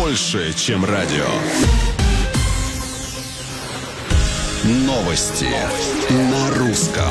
больше, чем радио. Новости на русском.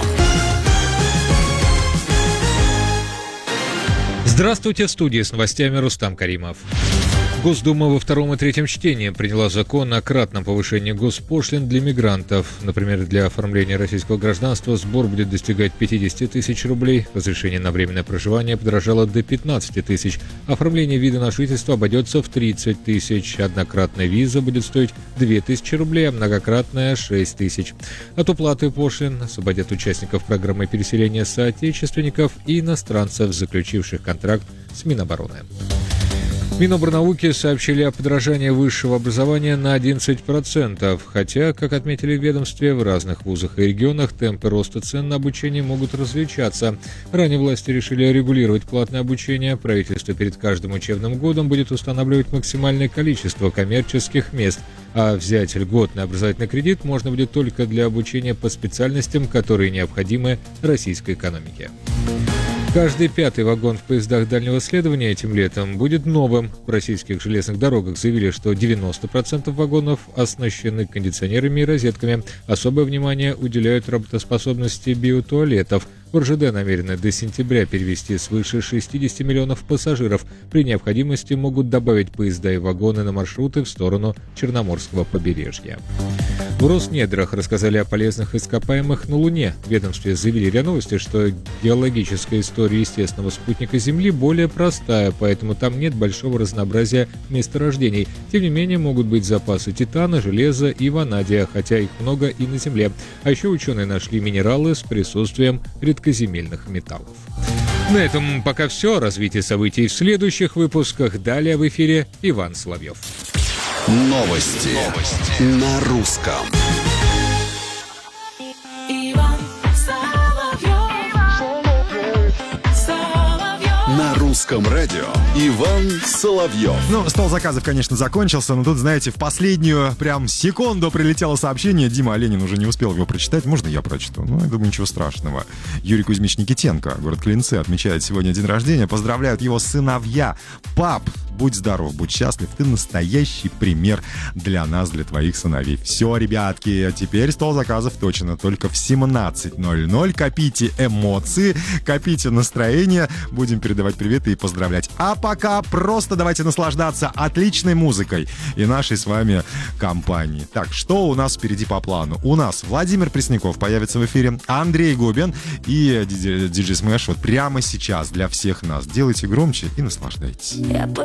Здравствуйте, в студии с новостями Рустам Каримов. Госдума во втором и третьем чтении приняла закон о кратном повышении госпошлин для мигрантов. Например, для оформления российского гражданства сбор будет достигать 50 тысяч рублей, разрешение на временное проживание подорожало до 15 тысяч, оформление вида на жительство обойдется в 30 тысяч, однократная виза будет стоить 2 тысячи рублей, а многократная – 6 тысяч. От уплаты пошлин освободят участников программы переселения соотечественников и иностранцев, заключивших контракт с Минобороны. Минобрнауки сообщили о подорожании высшего образования на 11%, хотя, как отметили в ведомстве, в разных вузах и регионах темпы роста цен на обучение могут различаться. Ранее власти решили регулировать платное обучение. Правительство перед каждым учебным годом будет устанавливать максимальное количество коммерческих мест, а взять льготный образовательный кредит можно будет только для обучения по специальностям, которые необходимы российской экономике. Каждый пятый вагон в поездах дальнего следования этим летом будет новым. В российских железных дорогах заявили, что 90% вагонов оснащены кондиционерами и розетками. Особое внимание уделяют работоспособности биотуалетов. В РЖД намерены до сентября перевезти свыше 60 миллионов пассажиров. При необходимости могут добавить поезда и вагоны на маршруты в сторону Черноморского побережья. В Роснедрах рассказали о полезных ископаемых на Луне. В ведомстве заявили РИА Новости, что геологическая история естественного спутника Земли более простая, поэтому там нет большого разнообразия месторождений. Тем не менее, могут быть запасы титана, железа и ванадия, хотя их много и на Земле. А еще ученые нашли минералы с присутствием редкоземельных металлов. На этом пока все. Развитие событий в следующих выпусках. Далее в эфире Иван Соловьев. Новости на русском. На русском радио Иван Соловьев. Стол заказов, конечно, закончился, но тут, знаете, в последнюю прям секунду прилетело сообщение. Дима Оленин уже не успел его прочитать. Можно я прочту? Я думаю, ничего страшного. Юрий Кузьмич Никитенко, город Клинцы, отмечает сегодня день рождения. Поздравляют его сыновья. Пап, будь здоров, будь счастлив. Ты настоящий пример для нас, для твоих сыновей. Все, ребятки, теперь стол заказов точно только в 17:00. Копите эмоции, копите настроение. Будем передавать приветы и поздравлять. А пока просто давайте наслаждаться отличной музыкой и нашей с вами компанией. Так, что у нас впереди по плану? У нас Владимир Пресняков появится в эфире, Андрей Губин и DJ Smash вот прямо сейчас для всех нас. Делайте громче и наслаждайтесь.